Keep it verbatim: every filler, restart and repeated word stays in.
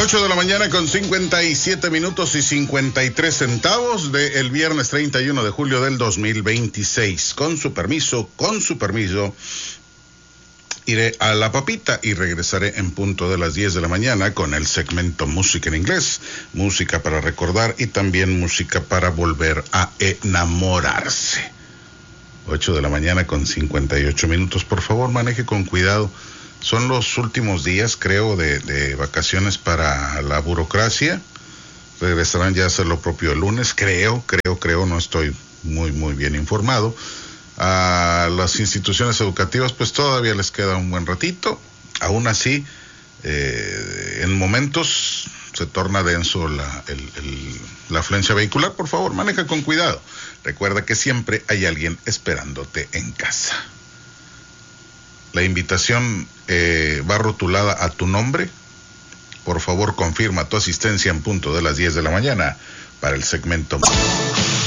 ocho de la mañana con cincuenta y siete minutos y cincuenta y tres centavos del viernes treinta y uno de julio del dos mil veintiséis. Con su permiso, con su permiso, iré a la papita y regresaré en punto de las diez de la mañana con el segmento Música en Inglés, música para recordar y también música para volver a enamorarse. ocho de la mañana con cincuenta y ocho minutos. Por favor, maneje con cuidado. Son los últimos días, creo, de, de vacaciones para la burocracia. Regresarán ya a hacer lo propio el lunes, creo, creo, creo, no estoy muy, muy bien informado. A las instituciones educativas, pues todavía les queda un buen ratito. Aún así, eh, en momentos se torna denso la, el, el, la afluencia vehicular. Por favor, maneja con cuidado. Recuerda que siempre hay alguien esperándote en casa. La invitación eh, va rotulada a tu nombre. Por favor, confirma tu asistencia en punto de las diez de la mañana para el segmento.